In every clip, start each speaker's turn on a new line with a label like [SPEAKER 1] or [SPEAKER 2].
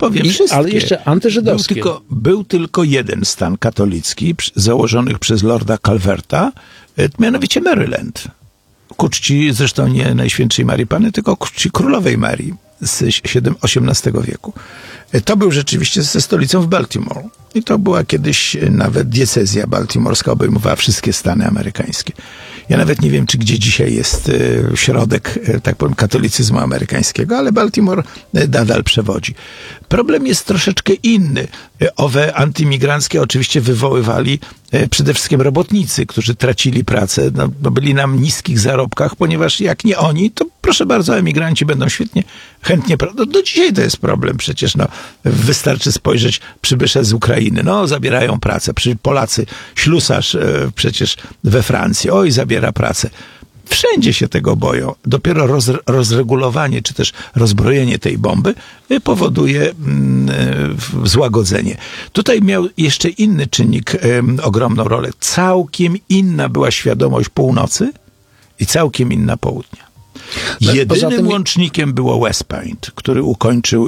[SPEAKER 1] powiem wszystkie.
[SPEAKER 2] Ale jeszcze antyżydowskie.
[SPEAKER 1] Był tylko jeden stan katolicki założony przez lorda Calverta, mianowicie Maryland. Ku czci zresztą nie Najświętszej Marii Panny, tylko ku czci Królowej Marii z XVIII wieku. To był rzeczywiście ze stolicą w Baltimore. I to była kiedyś nawet diecezja baltimorska, obejmowała wszystkie stany amerykańskie. Ja nawet nie wiem, czy gdzie dzisiaj jest środek, tak powiem, katolicyzmu amerykańskiego, ale Baltimore nadal przewodzi. Problem jest troszeczkę inny. Owe antyimigranckie oczywiście wywoływali przede wszystkim robotnicy, którzy tracili pracę, byli na niskich zarobkach, ponieważ jak nie oni, to proszę bardzo, emigranci będą chętnie. Do dzisiaj to jest problem przecież. Wystarczy spojrzeć, przybysze z Ukrainy, zabierają pracę. Polacy, ślusarz przecież we Francji, zabiera pracę. Wszędzie się tego boją. Dopiero rozregulowanie, czy też rozbrojenie tej bomby powoduje złagodzenie. Tutaj miał jeszcze inny czynnik ogromną rolę. Całkiem inna była świadomość północy i całkiem inna południa. Jedynym łącznikiem było West Point, który ukończył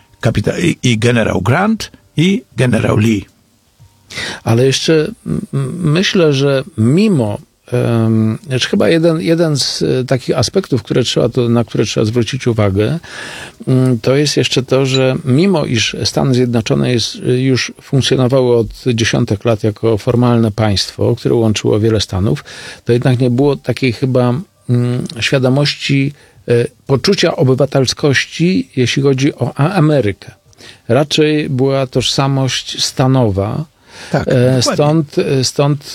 [SPEAKER 1] i generał Grant, i generał Lee.
[SPEAKER 2] Ale jeszcze myślę, że mimo chyba jeden z takich aspektów, na które trzeba zwrócić uwagę, to jest jeszcze to, że mimo iż Stany Zjednoczone już funkcjonowały od dziesiątek lat jako formalne państwo, które łączyło wiele stanów, to jednak nie było takiej chyba świadomości, poczucia obywatelskości, jeśli chodzi o Amerykę. Raczej była tożsamość stanowa.
[SPEAKER 1] Tak,
[SPEAKER 2] stąd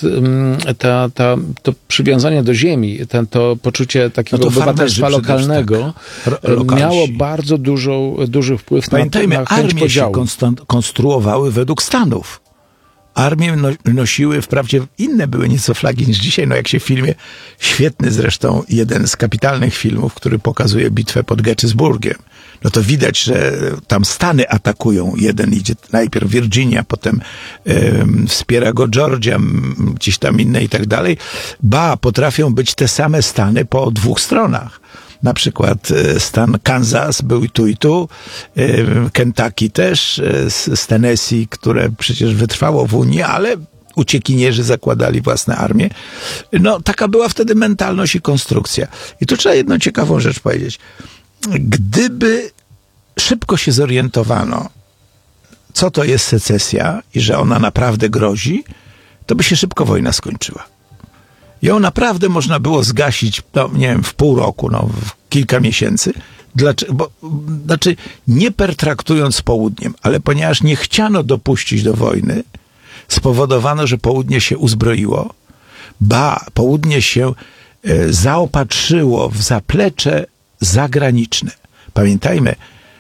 [SPEAKER 2] to przywiązanie do ziemi, to poczucie takiego obywatelstwa lokalnego miało bardzo duży wpływ na chęć podziału.
[SPEAKER 1] Armie się konstruowały według stanów. Armie nosiły, wprawdzie inne były nieco flagi niż dzisiaj, jak się w filmie, świetny zresztą, jeden z kapitalnych filmów, który pokazuje bitwę pod Gettysburgiem. To widać, że tam Stany atakują. Jeden idzie najpierw Virginia, potem wspiera go Georgia, gdzieś tam inne i tak dalej. Potrafią być te same stany po dwóch stronach. Na przykład stan Kansas był i tu, Kentucky też, z Tennessee, które przecież wytrwało w Unii, ale uciekinierzy zakładali własne armie. Taka była wtedy mentalność i konstrukcja. I tu trzeba jedną ciekawą rzecz powiedzieć. Gdyby szybko się zorientowano, co to jest secesja i że ona naprawdę grozi, to by się szybko wojna skończyła. Ją naprawdę można było zgasić, w pół roku, w kilka miesięcy. Dlaczego? Znaczy, nie pertraktując z południem, ale ponieważ nie chciano dopuścić do wojny, spowodowano, że południe się uzbroiło, południe się zaopatrzyło w zaplecze zagraniczne. Pamiętajmy,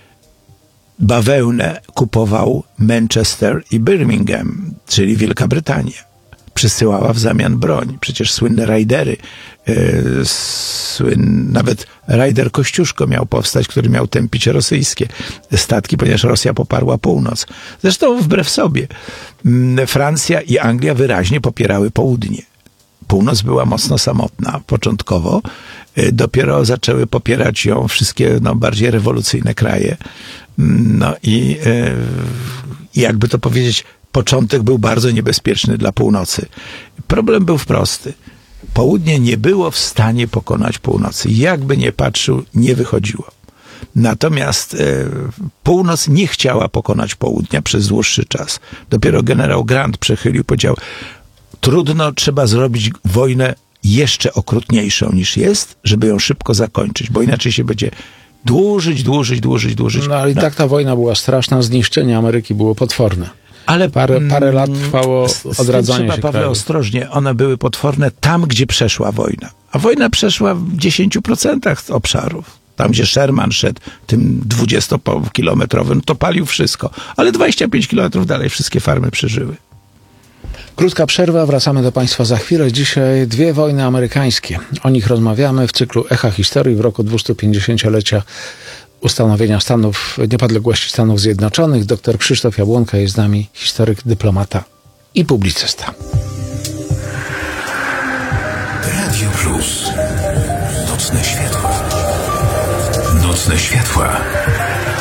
[SPEAKER 1] bawełnę kupował Manchester i Birmingham, czyli Wielka Brytania. Przysyłała w zamian broń. Przecież słynne rajdery, nawet rajder Kościuszko miał powstać, który miał tępić rosyjskie statki, ponieważ Rosja poparła północ. Zresztą wbrew sobie Francja i Anglia wyraźnie popierały południe. Północ była mocno samotna początkowo. Dopiero zaczęły popierać ją wszystkie bardziej rewolucyjne kraje. I jakby to powiedzieć, początek był bardzo niebezpieczny dla północy. Problem był prosty. Południe nie było w stanie pokonać północy. Jakby nie patrzył, nie wychodziło. Natomiast północ nie chciała pokonać południa przez dłuższy czas. Dopiero generał Grant przechylił, powiedział, trudno, trzeba zrobić wojnę jeszcze okrutniejszą niż jest, żeby ją szybko zakończyć, bo inaczej się będzie dłużyć.
[SPEAKER 2] Ale i tak ta wojna była straszna, zniszczenie Ameryki było potworne.
[SPEAKER 1] Ale
[SPEAKER 2] parę lat trwało odradzanie się
[SPEAKER 1] Paweł, ostrożnie, one były potworne tam, gdzie przeszła wojna. A wojna przeszła w 10% obszarów. Tam, gdzie Sherman szedł tym 20-kilometrowym, to palił wszystko. Ale 25 kilometrów dalej wszystkie farmy przeżyły.
[SPEAKER 2] Krótka przerwa, wracamy do Państwa za chwilę. Dzisiaj 2 wojny amerykańskie. O nich rozmawiamy w cyklu Echa Historii w roku 250-lecia ustanowienia niepodległości Stanów Zjednoczonych. Dr Krzysztof Jabłonka jest z nami, historyk, dyplomata i publicysta.
[SPEAKER 3] Radio Plus. Nocne światła. Nocne światła.